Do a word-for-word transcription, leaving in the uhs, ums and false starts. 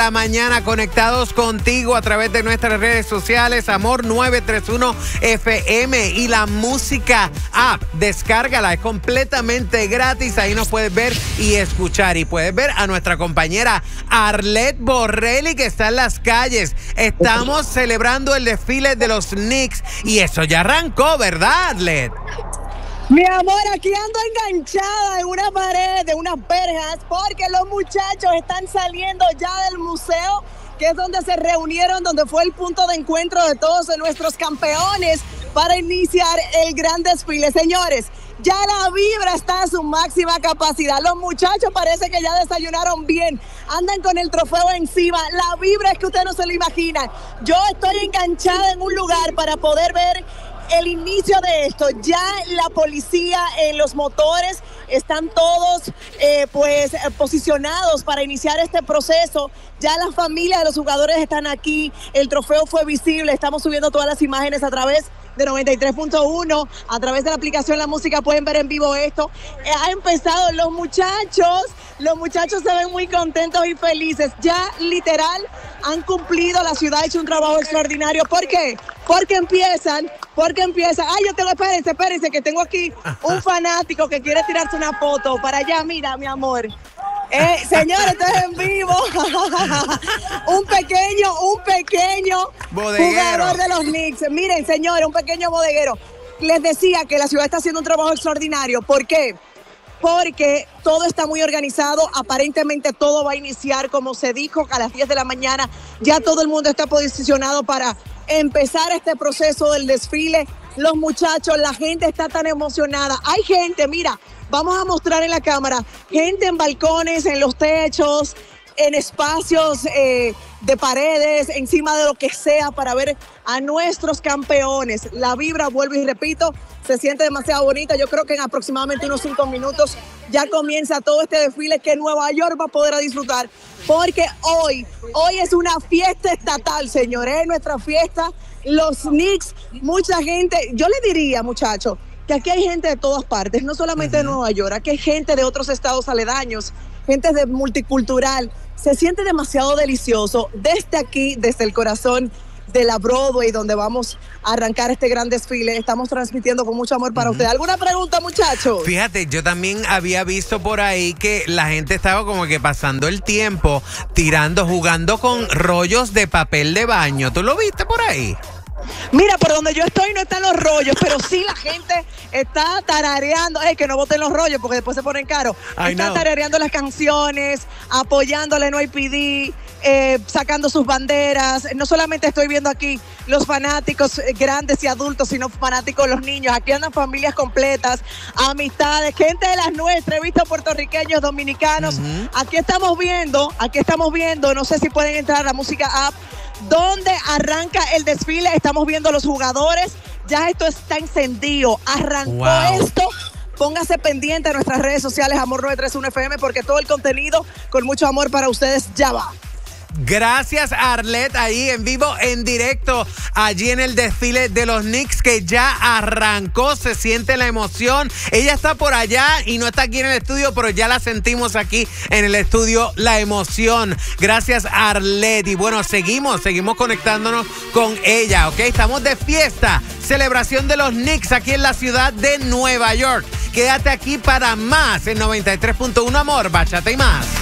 La mañana conectados contigo a través de nuestras redes sociales, Amor nueve tres uno F M y la música app. Descárgala, es completamente gratis. Ahí nos puedes ver y escuchar. Y puedes ver a nuestra compañera Arlette Borrelli, que está en las calles. Estamos celebrando el desfile de los Knicks y eso ya arrancó, ¿verdad, Arlette? Mi amor, aquí ando enganchada en una pared, de unas verjas, porque los muchachos están saliendo ya del museo, que es donde se reunieron, donde fue el punto de encuentro de todos nuestros campeones para iniciar el gran desfile. Señores, ya la vibra está a su máxima capacidad. Los muchachos parece que ya desayunaron bien, andan con el trofeo encima. La vibra es que ustedes no se lo imaginan. Yo estoy enganchada en un lugar para poder ver el inicio de esto. Ya la policía en los motores están todos eh, pues posicionados para iniciar este proceso. Ya las familias de los jugadores están aquí, el trofeo fue visible, estamos subiendo todas las imágenes a través de noventa y tres punto uno, a través de la aplicación La Música pueden ver en vivo esto. Eh, ha empezado, los muchachos, los muchachos se ven muy contentos y felices. Ya literal han cumplido, la ciudad ha hecho un trabajo extraordinario. ¿Por qué? Porque empiezan, porque empiezan. Ay, yo tengo, espérense, espérense, que tengo aquí un fanático que quiere tirarse una foto. Para allá, mira, mi amor. Eh, señores, esto es en vivo. un pequeño, un pequeño bodeguero. Jugador de los Knicks. Miren, señores, un pequeño bodeguero. Les decía que la ciudad está haciendo un trabajo extraordinario. ¿Por qué? Porque todo está muy organizado, aparentemente todo va a iniciar como se dijo a las diez de la mañana, ya todo el mundo está posicionado para empezar este proceso del desfile. Los muchachos, la gente está tan emocionada, hay gente, mira, vamos a mostrar en la cámara, gente en balcones, en los techos, en espacios eh, de paredes, encima de lo que sea para ver a nuestros campeones. La vibra, vuelvo y repito, se siente demasiado bonita. Yo creo que en aproximadamente unos cinco minutos ya comienza todo este desfile que Nueva York va a poder disfrutar, porque hoy, hoy es una fiesta estatal, señores, nuestra fiesta, los Knicks, mucha gente, yo le diría, muchachos, que aquí hay gente de todas partes, no solamente uh-huh. de Nueva York, aquí hay gente de otros estados aledaños, gente de multicultural. Se siente demasiado delicioso desde aquí, desde el corazón de la Broadway, donde vamos a arrancar este gran desfile. Estamos transmitiendo con mucho amor para uh-huh. ustedes. ¿Alguna pregunta, muchachos? Fíjate, yo también había visto por ahí que la gente estaba como que pasando el tiempo tirando, jugando con rollos de papel de baño. ¿Tú lo viste por ahí? Mira, por donde yo estoy no están los rollos, pero sí la gente está tarareando. Es que no boten los rollos porque después se ponen caros. Está tarareando las canciones, apoyándole N Y P D, eh, sacando sus banderas. No solamente estoy viendo aquí los fanáticos eh, grandes y adultos, sino fanáticos los niños. Aquí andan familias completas, amistades, gente de las nuestras. He visto puertorriqueños, dominicanos. Uh-huh. Aquí estamos viendo, aquí estamos viendo, no sé si pueden entrar a La Música App, donde arranca el desfile. Estamos viendo los jugadores, ya esto está encendido, arrancó wow. esto. Póngase pendiente a nuestras redes sociales, Amor nueve tres uno F M, porque todo el contenido con mucho amor para ustedes ya va. Gracias, Arlette, ahí en vivo, en directo, allí en el desfile de los Knicks, que ya arrancó, se siente la emoción. Ella está por allá y no está aquí en el estudio, pero ya la sentimos aquí en el estudio, la emoción. Gracias, Arlette. Y bueno, seguimos, seguimos conectándonos con ella, ¿ok? Estamos de fiesta, celebración de los Knicks aquí en la ciudad de Nueva York. Quédate aquí para más en noventa y tres punto uno, Amor, Bachata y más.